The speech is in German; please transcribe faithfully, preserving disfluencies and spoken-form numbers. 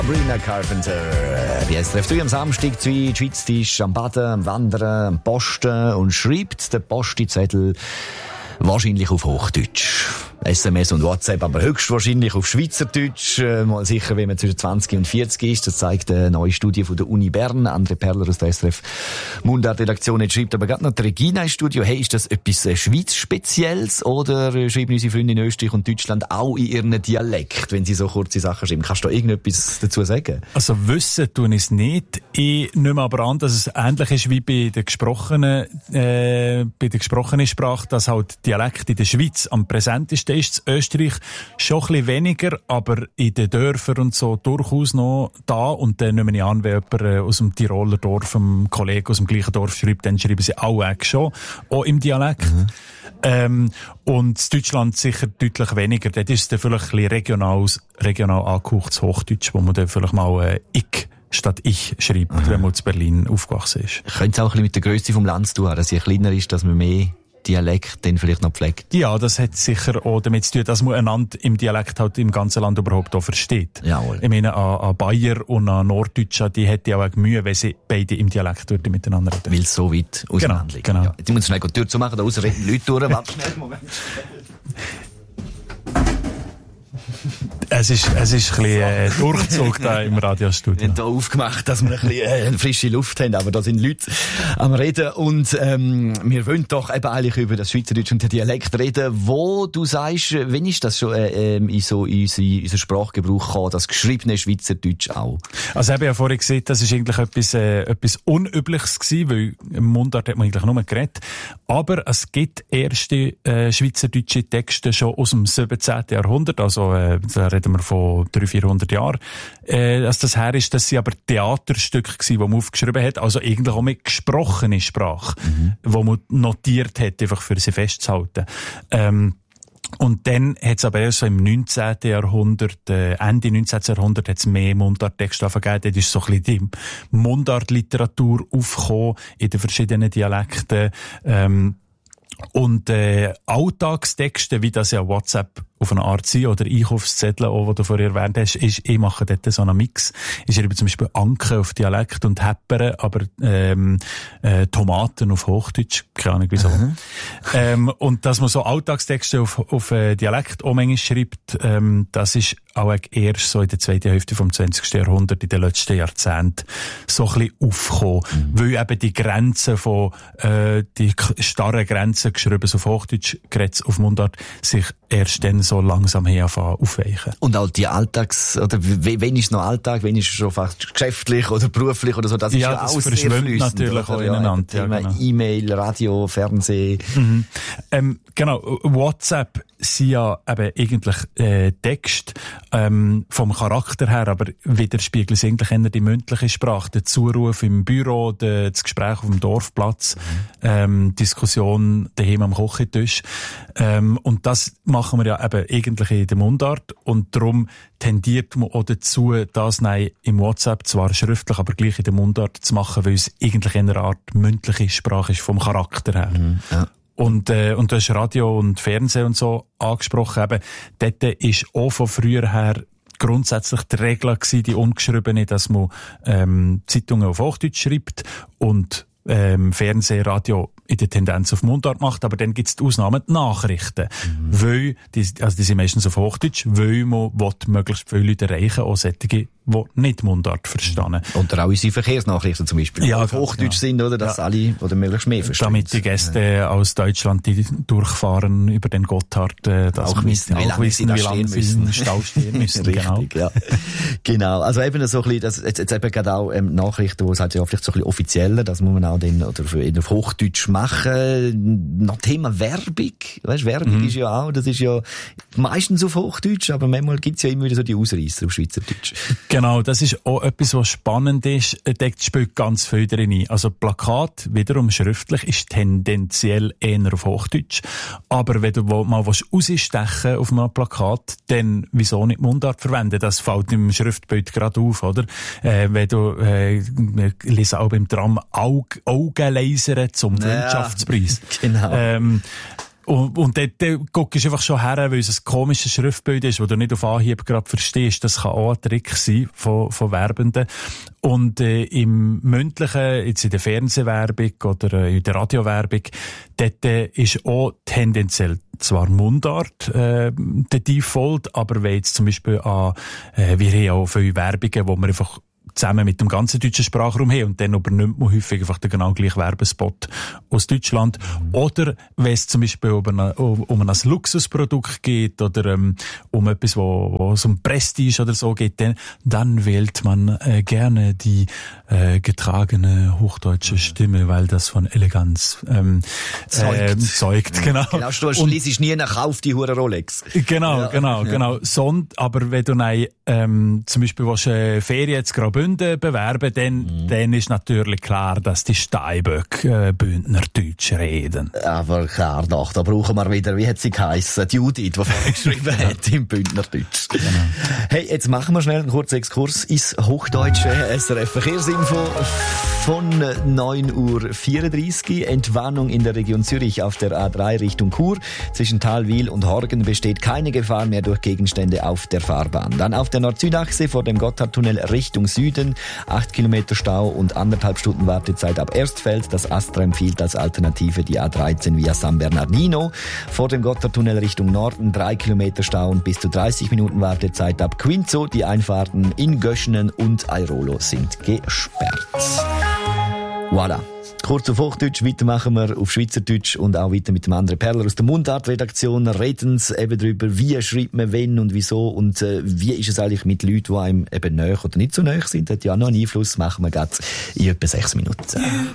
Sabrina Carpenter. Wie es trifft am Samstag zwei Schweiz ist am Baden, am Wandern, am Posten und schreibt den Postizettel wahrscheinlich auf Hochdeutsch. S M S und WhatsApp, aber höchstwahrscheinlich auf Schweizerdeutsch. Äh, mal sicher, wenn man zwischen zwanzig und vierzig ist. Das zeigt eine neue Studie von der Uni Bern. André Perler aus der S R F Mundart-Redaktion schreibt aber gerade noch die Regina ins Studio. Hey, ist das etwas äh, Schweiz-Spezielles oder äh, schreiben unsere Freunde in Österreich und Deutschland auch in ihrem Dialekt, wenn sie so kurze Sachen schreiben? Kannst du da irgendetwas dazu sagen? Also wissen tun ich es nicht. Ich nehme aber an, dass es ähnlich ist wie bei der gesprochenen, äh, bei der gesprochenen Sprache, dass halt Dialekt in der Schweiz am präsentesten ist in Österreich schon ein bisschen weniger, aber in den Dörfern und so durchaus noch da. Und dann nehme ich an, wenn jemand aus dem Tiroler Dorf, ein Kollege aus dem gleichen Dorf schreibt, dann schreiben sie auch schon, auch im Dialekt. Mhm. Ähm, und in Deutschland sicher deutlich weniger. Dort ist es dann vielleicht ein bisschen regional, regional angehauchtes Hochdeutsch, wo man dann vielleicht mal äh, «ich» statt «ich» schreibt, mhm. wenn man in Berlin aufgewachsen ist. Könnte es auch ein bisschen mit der Grösse vom Land zu tun haben, dass sie kleiner ist, dass man mehr Dialekt dann vielleicht noch pflegt? Ja, das hat sicher auch damit zu tun, dass man einander im Dialekt halt im ganzen Land überhaupt auch versteht. Jawohl. Ich meine, an, an Bayer und an Norddeutscher, die hätte auch Mühe, wenn sie beide im Dialekt würden miteinander reden. Weil es so weit auseinander liegt. Genau, genau. Ja. Jetzt muss ich schnell die Tür zumachen, da aussen reden Leute durch. Warte schnell, Moment. Es ist, es ist ein bisschen äh, Durchzug da im Radiostudio. Wir haben hier aufgemacht, dass wir ein bisschen äh, frische Luft haben, aber da sind Leute am Reden und ähm, wir wollen doch eben eigentlich über das Schweizerdeutsch und den Dialekt reden, wo du sagst, wenn ist das schon äh, in so in unseren unser Sprachgebrauch gekommen, das geschriebene Schweizerdeutsch auch? Also ich habe ja vorhin gesehen, das ist eigentlich etwas, äh, etwas Unübliches gewesen, weil im Mundart hat man eigentlich nur geredet, aber es gibt erste äh, schweizerdeutsche Texte schon aus dem siebzehnten Jahrhundert, also äh, da reden wir von dreihundert, vierhundert Jahren, äh, dass das her ist, dass sie aber Theaterstücke gewesen, die man aufgeschrieben hat, also eigentlich auch mit gesprochener Sprache, mhm. wo man notiert hat, einfach für sie festzuhalten. Ähm, Und dann hat es aber erst so im neunzehnten Jahrhundert, äh, Ende neunzehnten Jahrhundert, hat es mehr Mundarttexte gegeben. Dort ist so ein bisschen die Mundartliteratur aufgekommen in den verschiedenen Dialekten. Ähm, und äh, Alltagstexte, wie das ja WhatsApp auf eine Art sind, oder Einkaufszettel, auch, die du vorher erwähnt hast, ist, ich mache dort so einen Mix. Ich schreibe zum Beispiel Anke auf Dialekt und Heppere, aber ähm, äh, Tomaten auf Hochdeutsch, keine Ahnung wieso. Mhm. Ähm, und dass man so Alltagstexte auf, auf äh, Dialekt auch manchmal schreibt, ähm, das ist auch erst so in der zweiten Hälfte vom zwanzigsten Jahrhundert, in den letzten Jahrzehnten, so ein bisschen aufgekommen. Mhm. Weil eben die Grenzen von, äh, die starren Grenzen, geschrieben auf Hochdeutsch, geredet auf Mundart, sich erst dann so langsam her aufweichen. Und auch die Alltags, oder wenn ist noch Alltag, wenn ist schon fast geschäftlich oder beruflich oder so, das ist ja, ja auch sehr fließend. Natürlich auch ineinander. Ja, genau. E-Mail, Radio, Fernsehen. Mhm. Ähm, genau, WhatsApp sind ja eben eigentlich äh, Text ähm, vom Charakter her, aber widerspiegeln sie eigentlich eher die mündliche Sprache, der Zuruf im Büro, de, das Gespräch auf dem Dorfplatz, mhm. ähm, Diskussion daheim am Kochentisch. Ähm, und das machen wir ja eben eigentlich in der Mundart und darum tendiert man auch dazu, das nein, im WhatsApp zwar schriftlich, aber gleich in der Mundart zu machen, weil es eigentlich eine Art mündliche Sprache ist vom Charakter her. Mhm, ja. Und, äh, und du hast Radio und Fernsehen und so angesprochen. Eben, dort ist auch von früher her grundsätzlich die Regel gewesen, die ungeschriebene, dass man ähm, Zeitungen auf Hochdeutsch schreibt und ähm, Fernsehen, Radio in der Tendenz auf Mundart macht, aber dann gibt es die Ausnahmen, die Nachrichten. Mhm. Weil, die, also die sind meistens auf Hochdeutsch, weil man will möglichst viele Leute erreichen, auch solche, die nicht Mundart verstehen. Und auch unsere Verkehrsnachrichten zum Beispiel, die ja, auf Hochdeutsch ja. sind, oder, dass ja. alle oder möglichst mehr verstehen. Damit die Gäste ja. aus Deutschland, die durchfahren über den Gotthard, äh, das auch wissen, wie lange sie da stehen müssen. Im Stau stehen müssen. Richtig, genau. Ja. Genau. Also eben so ein bisschen, das, jetzt, jetzt eben gerade auch ähm, Nachrichten, wo es halt ja vielleicht so ein bisschen offizieller, das muss man auch dann, oder für, auf Hochdeutsch machen. Noch Thema Werbung. Weißt, Werbung mhm. ist ja auch, das ist ja meistens auf Hochdeutsch, aber manchmal gibt's ja immer wieder so die Ausreisser auf Schweizerdeutsch. Genau, das ist auch etwas, was spannend ist. Da spielt ganz viel drin. Also Plakat, wiederum schriftlich, ist tendenziell eher auf Hochdeutsch. Aber wenn du mal rausstechen auf einem Plakat, dann wieso nicht Mundart verwenden? Das fällt im Schriftbild gerade auf, oder? Äh, wenn du, äh, lese auch beim Tram Aug, Augen lasern zum Freundschaftspreis. Ja, genau. Ähm, und, und dort, dort guckst du einfach schon her, weil es ein komisches Schriftbild ist, wo du nicht auf Anhieb gerade verstehst. Das kann auch ein Trick sein von, von Werbenden. Und äh, im Mündlichen, jetzt in der Fernsehwerbung oder äh, in der Radiowerbung, dort äh, ist auch tendenziell zwar Mundart äh, der Default, aber wenn jetzt zum Beispiel an, äh, wir haben auch viele Werbungen, wo man einfach zusammen mit dem ganzen deutschen Sprachraum haben und dann übernimmt man häufig einfach den genau gleichen Werbespot aus Deutschland. Mhm. Oder wenn es zum Beispiel um ein, um ein Luxusprodukt geht oder ähm, um etwas, wo, wo es um Prestige oder so geht, dann, dann wählt man äh, gerne die äh, getragene hochdeutsche Stimme, weil das von Eleganz ähm, zeugt. Äh, zeugt genau. Genau, du schliessest nie nach Kauf die hure Rolex. Genau, ja. genau, ja. genau. Sond, aber wenn du nein, ähm, zum Beispiel willst, äh, Ferien jetzt Graubünden bewerben, dann, mhm. dann ist natürlich klar, dass die Steinböck äh, Bündnerdeutsch reden. Aber klar doch, da brauchen wir wieder, wie hat sie geheissen, die Judith, die vorhin geschrieben hat, im Bündnerdeutsch. Genau. Hey, jetzt machen wir schnell einen kurzen Exkurs ins Hochdeutsche. S R F Verkehrsinfo von neun Uhr vierunddreißig. Entwarnung in der Region Zürich auf der A drei Richtung Chur. Zwischen Thalwil und Horgen besteht keine Gefahr mehr durch Gegenstände auf der Fahrbahn. Dann auf der Nord-Süd-Achse vor dem Gotthardtunnel Richtung Süden. Acht Kilometer Stau und anderthalb Stunden Wartezeit ab Erstfeld. Das Astra empfiehlt als Alternative die A dreizehn via San Bernardino. Vor dem Gotthardtunnel Richtung Norden drei Kilometer Stau und bis zu dreißig Minuten Wartezeit ab Quinzo. Die Einfahrten in Göschenen und Airolo sind gesperrt. Voilà. Kurz auf Hochdeutsch, weiter machen wir auf Schweizerdeutsch und auch weiter mit dem anderen Perler aus der Mundart-Redaktion. Reden sie eben darüber, wie schreibt man wenn und wieso und äh, wie ist es eigentlich mit Leuten, die einem eben näher oder nicht so näher sind. Das hat ja noch einen Einfluss, machen wir gerade in etwa sechs Minuten.